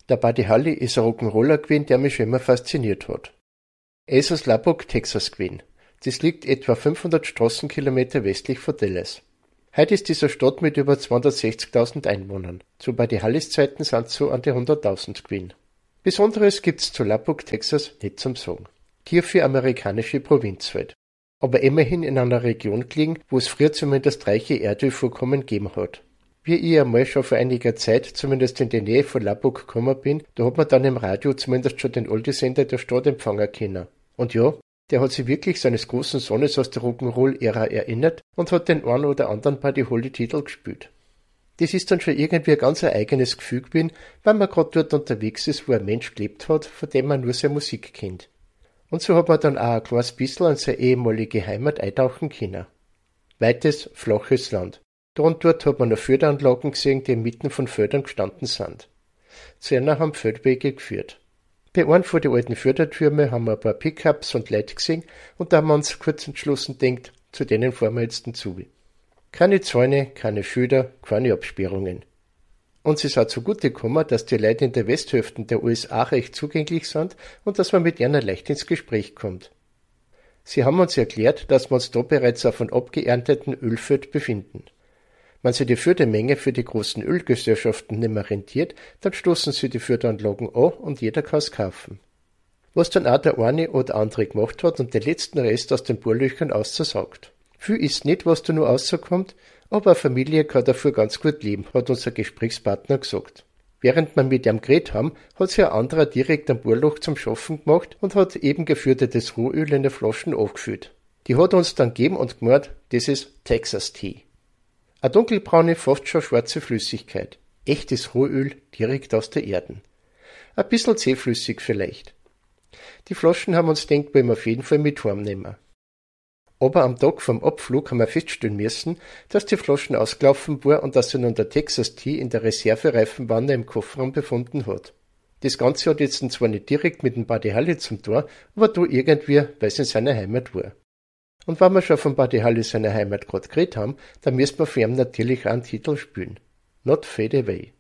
Der Buddy Holly ist ein Rock'n'Roller gewesen, der mich schon immer fasziniert hat. Er ist aus Lubbock, Texas gewesen. Das liegt etwa 500 Straßenkilometer westlich von Dallas. Heute ist diese Stadt mit über 260.000 Einwohnern. Zu Buddy Hollys Zeiten sind es so an die 100.000 gewesen. Besonderes gibt's zu Lubbock, Texas, nicht zum Sagen. Tiefe amerikanische Provinz halt. Aber immerhin in einer Region gelegen, wo es früher zumindest reiche Erdölvorkommen gegeben hat. Wie ich einmal schon vor einiger Zeit zumindest in die Nähe von Lubbock gekommen bin, da hat man dann im Radio zumindest schon den Oldie-Sender der Stadt empfangen können. Und ja, der hat sich wirklich seines großen Sohnes aus der Rock'n'Roll-Ära erinnert und hat den einen oder anderen Buddy Holly-Titel gespielt. Das ist dann schon irgendwie ein ganz eigenes Gefühl gewesen, weil man gerade dort unterwegs ist, wo ein Mensch gelebt hat, von dem man nur seine Musik kennt. Und so hat man dann auch ein kleines bisschen an seine ehemalige Heimat eintauchen können. Weites, flaches Land. Da und dort hat man noch Förderanlagen gesehen, die mitten von Feldern gestanden sind. Zu einer haben Feldwege geführt. Bei einem von den alten Fördertürmen haben wir ein paar Pickups und Leute gesehen und da haben wir uns kurz entschlossen gedacht, zu denen fahren wir jetzt dazu. Keine Zäune, keine Schilder, keine Absperrungen. Uns ist auch zugute gekommen, dass die Leute in der Westhälfte der USA recht zugänglich sind und dass man mit ihnen leicht ins Gespräch kommt. Sie haben uns erklärt, dass wir uns da bereits auf einem abgeernteten Ölfeld befinden. Wenn sich die Fördermenge für die großen Ölgesellschaften nicht mehr rentiert, dann stoßen sie die Förderanlagen an und jeder kann es kaufen. Was dann auch der eine oder andere gemacht hat und den letzten Rest aus den Bohrlöchern aussaugt. Viel ist nicht, was da nur rauskommt, aber eine Familie kann dafür ganz gut leben, hat unser Gesprächspartner gesagt. Während wir mit ihm geredet haben, hat sich ein anderer direkt am Bohrloch zum Schaffen gemacht und hat eben geführtes Rohöl in der Flaschen aufgefüllt. Die hat er uns dann gegeben und gemeint, das ist Texas Tea. Eine dunkelbraune, fast schon schwarze Flüssigkeit. Echtes Rohöl direkt aus der Erde. Ein bisschen zähflüssig vielleicht. Die Flaschen haben uns gedacht, wollen wir auf jeden Fall mit heimnehmen. Aber am Tag vom Abflug haben wir feststellen müssen, dass die Flaschen ausgelaufen war und dass sich nun der Texas Tea in der Reservereifenwanne im Kofferraum befunden hat. Das Ganze hat jetzt zwar nicht direkt mit dem Buddy Holly zum Tor, aber da irgendwie, weil es in seiner Heimat war. Und wenn wir schon von Buddy Holly seiner Heimat gerade geredet haben, dann müssen wir für ihn natürlich auch einen Titel spielen. Not Fade Away.